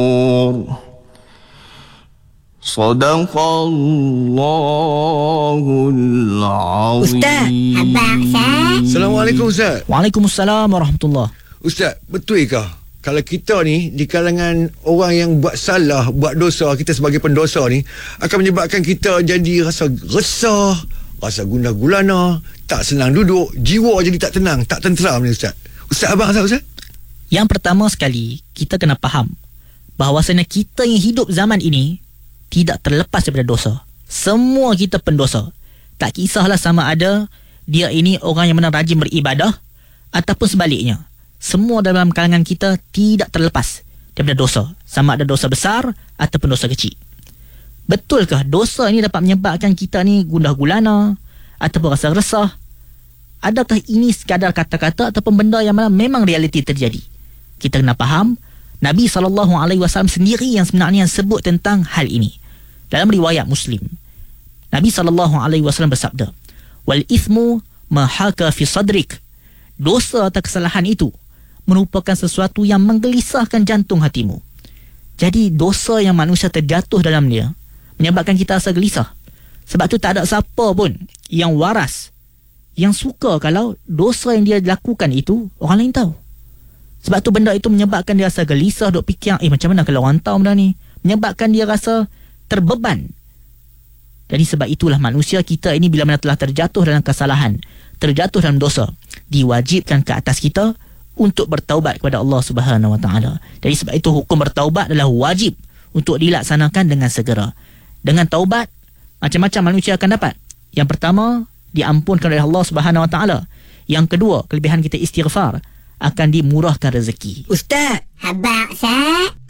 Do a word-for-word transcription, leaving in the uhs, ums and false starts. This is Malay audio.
Sadaqallahul Azim. Ustaz, abang Ustaz. Assalamualaikum Ustaz. Waalaikumsalam warahmatullahi. Ustaz, betulkah kalau kita ni di kalangan orang yang buat salah, buat dosa, kita sebagai pendosa ni akan menyebabkan kita jadi rasa resah, rasa gundah gulana, tak senang duduk, jiwa jadi tak tenang, tak tenteram ni Ustaz. Ustaz abang Ustaz, Ustaz? Yang pertama sekali, kita kena faham bahawasanya kita yang hidup zaman ini tidak terlepas daripada dosa. Semua kita pendosa. Tak kisahlah sama ada dia ini orang yang mana rajin beribadah ataupun sebaliknya. Semua dalam kalangan kita tidak terlepas daripada dosa. Sama ada dosa besar ataupun dosa kecil. Betulkah dosa ini dapat menyebabkan kita ni gundah gulana ataupun rasa resah? Adakah ini sekadar kata-kata ataupun benda yang mana memang realiti terjadi? Kita kena faham, Nabi sallallahu alaihi wasallam sendiri yang sebenarnya sebut tentang hal ini. Dalam riwayat Muslim, Nabi sallallahu alaihi wasallam bersabda, "Wal ithmu ma haka fi sadrik." Dosa atau kesalahan itu merupakan sesuatu yang menggelisahkan jantung hatimu. Jadi dosa yang manusia terjatuh dalam dia menyebabkan kita rasa gelisah. Sebab tu tak ada siapa pun yang waras yang suka kalau dosa yang dia lakukan itu orang lain tahu. Sebab tu benda itu menyebabkan dia rasa gelisah, duk fikir, eh macam mana kalau orang tahu benda ni? Menyebabkan dia rasa terbeban. Jadi sebab itulah manusia kita ini bila mana telah terjatuh dalam kesalahan, terjatuh dalam dosa, diwajibkan ke atas kita untuk bertaubat kepada Allah Subhanahu Wa Taala. Jadi sebab itu hukum bertaubat adalah wajib untuk dilaksanakan dengan segera. Dengan taubat, macam-macam manusia akan dapat. Yang pertama, diampunkan oleh Allah Subhanahu Wa Taala. Yang kedua, kelebihan kita istighfar, akan dimurahkan rezeki. Ustaz, abang Ustaz.